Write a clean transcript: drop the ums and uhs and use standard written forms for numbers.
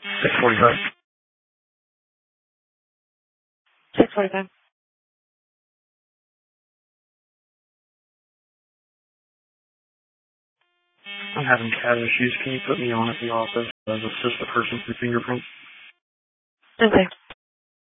6:45. 6:45. I'm having cat issues. Can you put me on at the office as assist the person for fingerprints? Okay.